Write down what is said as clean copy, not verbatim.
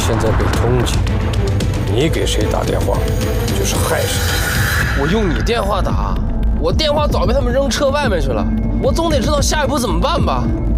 现在被通缉，你给谁打电话就是害谁。 我用你电话打，我电话早被他们扔车外面去了，我总得知道下一步怎么办吧。